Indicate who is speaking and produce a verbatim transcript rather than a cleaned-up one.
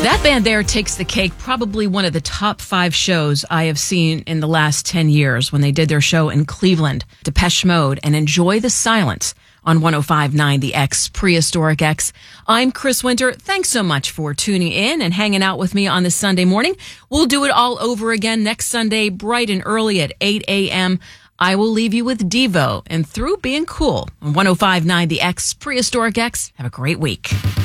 Speaker 1: That band there takes the cake. Probably one of the top five shows I have seen in the last ten years when they did their show in Cleveland. Depeche Mode and Enjoy the Silence on one oh five point nine The X, Prehistoric X. I'm Chris Winter. Thanks so much for tuning in and hanging out with me on this Sunday morning. We'll do it all over again next Sunday, bright and early at eight a.m. I will leave you with Devo and Through Being Cool on one oh five point nine The X, Prehistoric X. Have a great week.